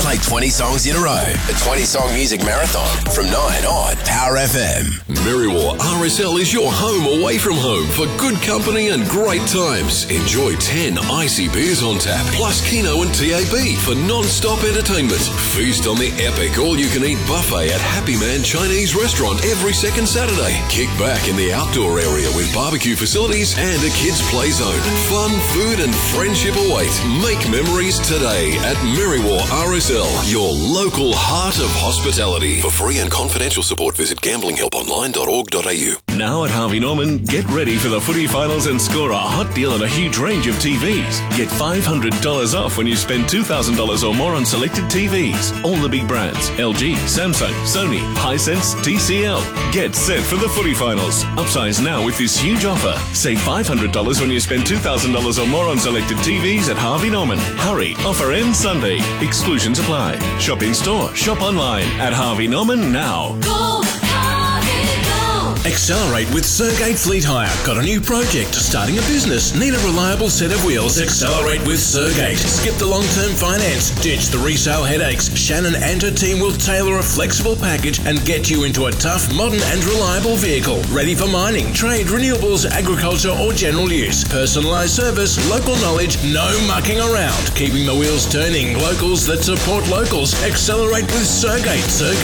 play 20 songs in a row. The 20-song music marathon from 9 on Power FM. Merriwar RSL is your home away from home for good company and great times. Enjoy 10 icy beers on tap, plus Keno and TAB for non-stop entertainment. Feast on the epic all-you-can-eat buffet at Happy Man Chinese Restaurant every second Saturday. Kick back in the outdoor area with barbecue facilities and a kids' play zone. Fun, food and friendship await. Make memories today at Merriwar RSL, your local heart of hospitality. For free and confidential support, visit gamblinghelponline.org.au. Now at Harvey Norman, get ready for the footy finals and score a hot deal on a huge range of TVs. Get $500 off when you spend $2,000 or more on selected TVs. All the big brands: LG, Samsung, Sony, Hisense, TCL. Get set for the footy finals. Upsize now with this huge offer. Save $500 when you spend $2,000 or more on selected TVs at Harvey Norman. Hurry, offer ends Sunday. Exclusions apply. Shop in store, shop online at Harvey Norman now. Go, Harvey, go! Accelerate with Sergate Fleet Hire. Got a new project? Starting a business? Need a reliable set of wheels? Accelerate with Sergate. Skip the long-term finance. Ditch the resale headaches. Shannon and her team will tailor a flexible package and get you into a tough, modern and reliable vehicle. Ready for mining, trade, renewables, agriculture or general use. Personalised service, local knowledge, no mucking around. Keeping the wheels turning. Locals that support locals. Accelerate with Sergate.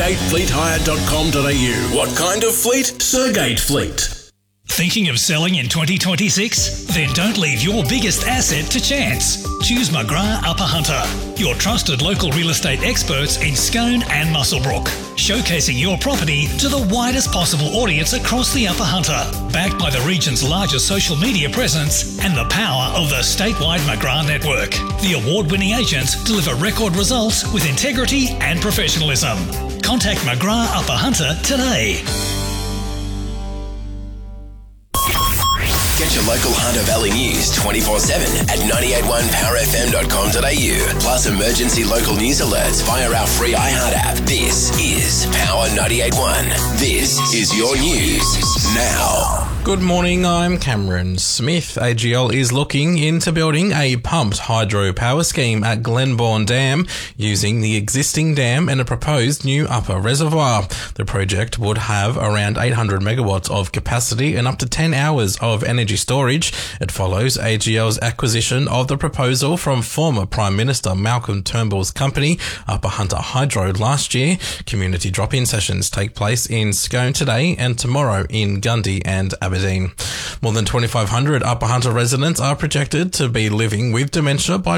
SergateFleetHire.com.au. What kind of fleet? Sergate Fleet. Thinking of selling in 2026? Then don't leave your biggest asset to chance. Choose McGrath Upper Hunter, your trusted local real estate experts in Scone and Muswellbrook, showcasing your property to the widest possible audience across the Upper Hunter. Backed by the region's largest social media presence and the power of the statewide McGrath network, the award-winning agents deliver record results with integrity and professionalism. Contact McGrath Upper Hunter today. Get your local Hunter Valley news 24/7 at 981powerfm.com.au. Plus emergency local news alerts via our free iHeart app. This is Power 98.1. This is your news now. Good morning, I'm Cameron Smith. AGL is looking into building a pumped hydro power scheme at Glenbourne Dam using the existing dam and a proposed new upper reservoir. The project would have around 800 megawatts of capacity and up to 10 hours of energy storage. It follows AGL's acquisition of the proposal from former Prime Minister Malcolm Turnbull's company, Upper Hunter Hydro, last year. Community drop-in sessions take place in Scone today and tomorrow in Gundy and Aberdeen. More than 2,500 Upper Hunter residents are projected to be living with dementia by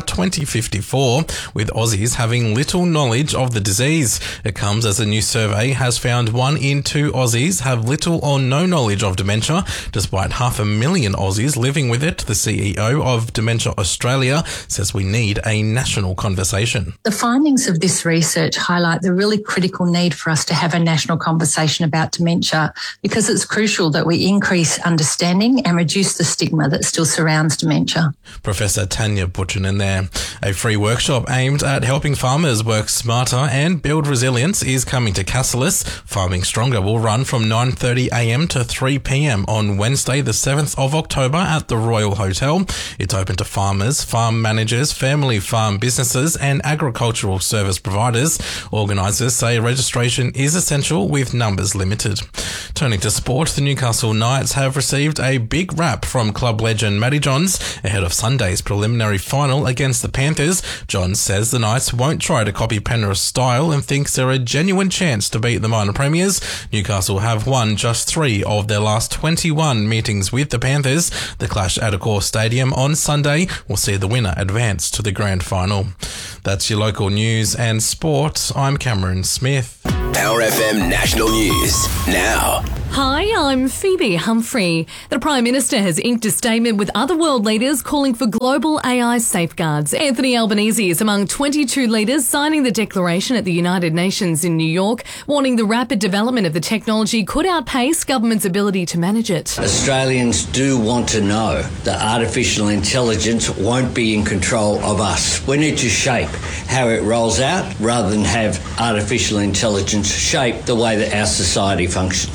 2054, with Aussies having little knowledge of the disease. It comes as a new survey has found 1 in 2 Aussies have little or no knowledge of dementia, despite 500,000 Aussies living with it. The CEO of Dementia Australia says we need a national conversation. The findings of this research highlight the really critical need for us to have a national conversation about dementia, because it's crucial that we increase understanding and reduce the stigma that still surrounds dementia. Professor Tanya Butchinen there. A free workshop aimed at helping farmers work smarter and build resilience is coming to Cassilis. Farming Stronger will run from 9:30am to 3pm on Wednesday the 7th of October at the Royal Hotel. It's open to farmers, farm managers, family farm businesses and agricultural service providers. Organisers say registration is essential with numbers limited. Turning to sport, the Newcastle Knights have received a big rap from club legend Matty Johns ahead of Sunday's preliminary final against the Panthers. Johns says the Knights won't try to copy Penrith's style and thinks they're a genuine chance to beat the minor premiers. Newcastle have won just 3 of their last 21 meetings with the Panthers. The clash at Accor Stadium on Sunday will see the winner advance to the grand final. That's your local news and sport. I'm Cameron Smith. Power FM National News now. Hi, I'm Phoebe Humphrey. The Prime Minister has inked a statement with other world leaders calling for global AI safeguards. Anthony Albanese is among 22 leaders signing the declaration at the United Nations in New York, warning the rapid development of the technology could outpace government's ability to manage it. Australians do want to know that artificial intelligence won't be in control of us. We need to shape how it rolls out rather than have artificial intelligence shape the way that our society functions.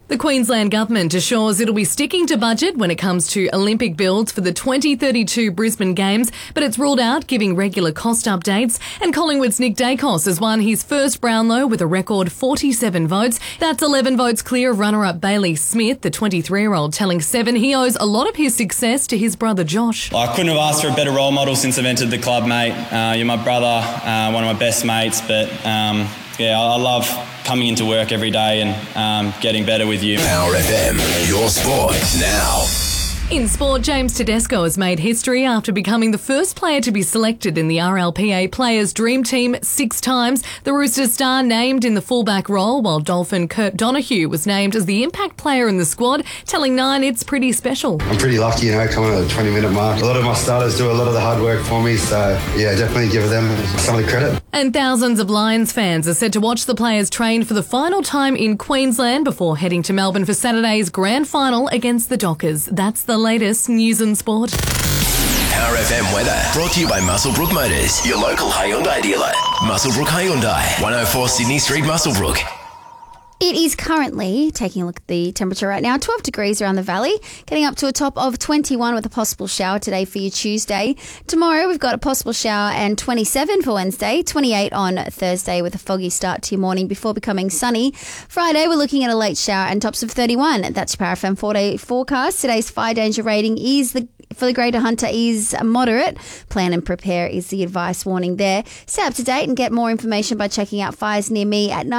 The Queensland Government assures it'll be sticking to budget when it comes to Olympic builds for the 2032 Brisbane Games, but it's ruled out giving regular cost updates. And Collingwood's Nick Dacos has won his first Brownlow with a record 47 votes. That's 11 votes clear of runner-up Bailey Smith, the 23-year-old, telling Seven he owes a lot of his success to his brother Josh. I couldn't have asked for a better role model since I've entered the club, mate. You're my brother, one of my best mates, but I love coming into work every day and getting better with you. Power FM, your sport now. In sport, James Tedesco has made history after becoming the first player to be selected in the RLPA Players' Dream Team 6 times. The Roosters star named in the fullback role, while Dolphin Kurt Donahue was named as the impact player in the squad, telling Nine it's pretty special. I'm pretty lucky, coming at the 20-minute mark. A lot of my starters do a lot of the hard work for me, so definitely give them some of the credit. And thousands of Lions fans are set to watch the players train for the final time in Queensland before heading to Melbourne for Saturday's grand final against the Dockers. That's the latest news and sport. Power FM weather brought to you by Muswellbrook Motors, your local Hyundai dealer. Muswellbrook Hyundai, 104 Sydney Street, Muswellbrook. It is currently, taking a look at the temperature right now, 12 degrees around the valley, getting up to a top of 21 with a possible shower today for your Tuesday. Tomorrow we've got a possible shower and 27 for Wednesday, 28 on Thursday with a foggy start to your morning before becoming sunny. Friday we're looking at a late shower and tops of 31. That's your Power FM 4-day forecast. Today's fire danger rating for the Greater Hunter is moderate. Plan and prepare is the advice warning there. Stay up to date and get more information by checking out fires near me at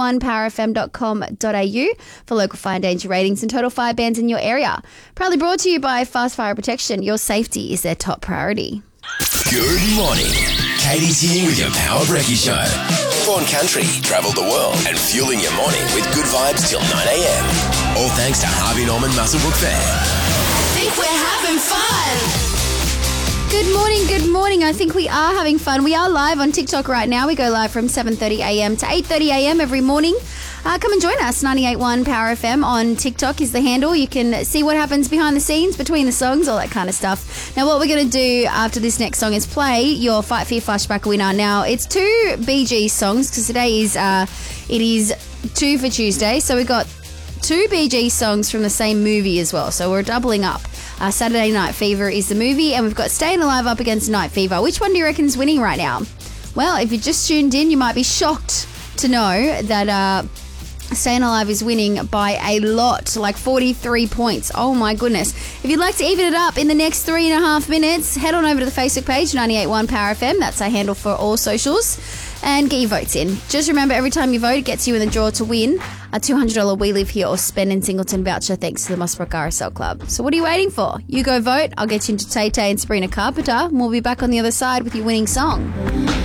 981powerfm.com.au for local fire danger ratings and total fire bans in your area. Proudly brought to you by Fast Fire Protection. Your safety is their top priority. Good morning. Katie's here with your Power Brekkie Show. Born country, travel the world, and fueling your morning with good vibes till 9 a.m. All thanks to Harvey Norman Muswellbrook Fair. Think we're having fun. Good morning. I think we are having fun. We are live on TikTok right now. We go live from 7:30am to 8:30am every morning. Come and join us. 98.1 Power FM on TikTok is the handle. You can see what happens behind the scenes, between the songs, all that kind of stuff. Now, what we're going to do after this next song is play your Fight for Your Flashback winner. Now, it's 2 BG songs because today is it is 2 for Tuesday. So we've got 2 BG songs from the same movie as well. So we're doubling up. Saturday Night Fever is the movie, and we've got Staying Alive up against Night Fever. Which one do you reckon is winning right now? Well, if you just tuned in, you might be shocked to know that Staying Alive is winning by a lot, like 43 points. Oh my goodness. If you'd like to even it up in the next 3.5 minutes, head on over to the Facebook page, 98.1 Power FM. That's our handle for all socials. And get your votes in. Just remember, every time you vote, it gets you in the draw to win a $200 We Live Here or Spend in Singleton voucher thanks to the Muswellbrook RSL Club. So what are you waiting for? You go vote. I'll get you into Tay Tay and Sabrina Carpenter, and we'll be back on the other side with your winning song.